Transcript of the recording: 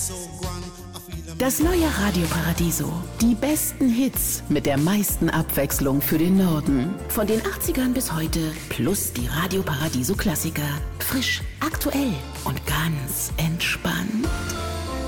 Das neue Radio Paradiso. Die besten Hits mit der meisten Abwechslung für den Norden. Von den 80ern bis heute plus die Radio Paradiso Klassiker. Frisch, aktuell und ganz entspannt.